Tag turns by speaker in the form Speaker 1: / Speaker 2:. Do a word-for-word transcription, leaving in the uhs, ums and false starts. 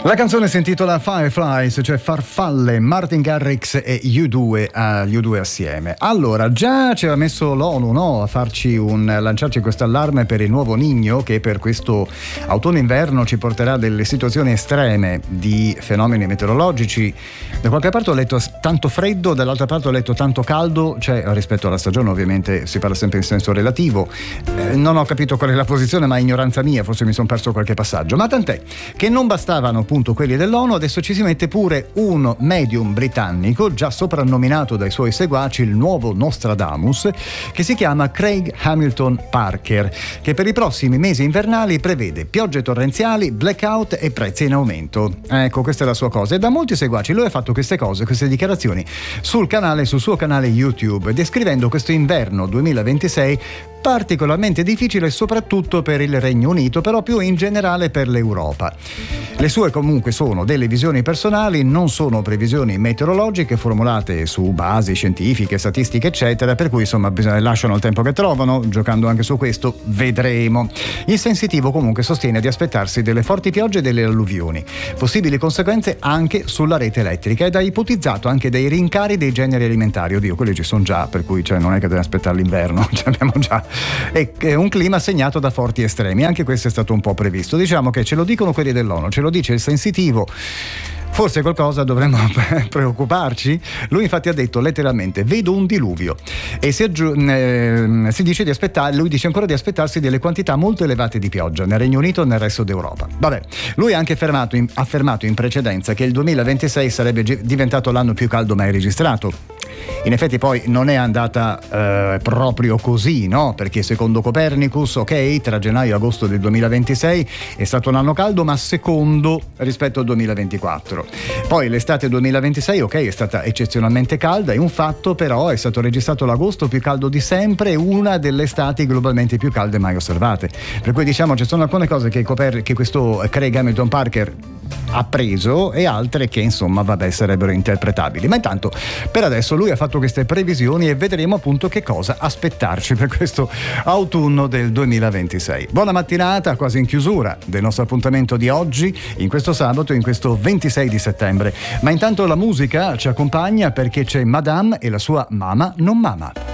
Speaker 1: La canzone si intitola Fireflies, cioè farfalle, Martin Garrix e U due, uh, U due assieme. Allora, già ci aveva messo l'ONU, no, a farci un, a lanciarci questo allarme per il nuovo Niño, che per questo autunno-inverno ci porterà delle situazioni estreme di fenomeni meteorologici. Da qualche parte ho letto tanto freddo, dall'altra parte ho letto tanto caldo, cioè rispetto alla stagione ovviamente si parla sempre in senso relativo. Eh, non ho capito qual è la posizione, ma ignoranza mia, forse mi sono perso qualche passaggio. Ma tant'è, che non bastavano appunto quelli dell'ONU, adesso ci si mette pure un medium britannico già soprannominato dai suoi seguaci il nuovo Nostradamus, che si chiama Craig Hamilton Parker, che per i prossimi mesi invernali prevede piogge torrenziali, blackout e prezzi in aumento. Ecco, questa è la sua cosa, e da molti seguaci lui ha fatto queste cose, queste dichiarazioni sul canale, sul suo canale YouTube, descrivendo questo inverno duemilaventisei particolarmente difficile soprattutto per il Regno Unito, però più in generale per l'Europa. Le sue comunque sono delle visioni personali, non sono previsioni meteorologiche formulate su basi scientifiche, statistiche eccetera, per cui insomma bisogna, lasciano il tempo che trovano, giocando anche su questo vedremo. Il sensitivo comunque sostiene di aspettarsi delle forti piogge e delle alluvioni, possibili conseguenze anche sulla rete elettrica, ed ha ipotizzato anche dei rincari dei generi alimentari. Oddio, quelli ci sono già, per cui cioè, non è che dobbiamo aspettare l'inverno, ce l'abbiamo già. E un clima segnato da forti estremi, anche questo è stato un po' previsto. Diciamo che ce lo dicono quelli dell'ONU, ce lo dice il sensitivo. Forse qualcosa dovremmo preoccuparci? Lui infatti ha detto letteralmente: vedo un diluvio, e si, aggiu- eh, si dice di aspettare, lui dice ancora di aspettarsi delle quantità molto elevate di pioggia nel Regno Unito e nel resto d'Europa. Vabbè, lui ha anche affermato in, affermato in precedenza che il duemilaventisei sarebbe gi- diventato l'anno più caldo mai registrato. In effetti poi non è andata eh, proprio così, no? Perché secondo Copernicus, ok, tra gennaio e agosto del duemilaventisei è stato un anno caldo, ma secondo rispetto al duemilaventiquattro. Poi l'estate duemilaventisei, ok, è stata eccezionalmente calda, è un fatto, però è stato registrato l'agosto più caldo di sempre e una delle estati globalmente più calde mai osservate. Per cui diciamo ci sono alcune cose che, Coper- che questo Craig Hamilton Parker ha preso e altre che insomma vabbè sarebbero interpretabili, ma intanto per adesso lui ha fatto queste previsioni e vedremo appunto che cosa aspettarci per questo autunno del duemilaventisei. Buona mattinata, quasi in chiusura del nostro appuntamento di oggi, in questo sabato, in questo ventisei di settembre, ma intanto la musica ci accompagna perché c'è Madame e la sua Mama non Mama.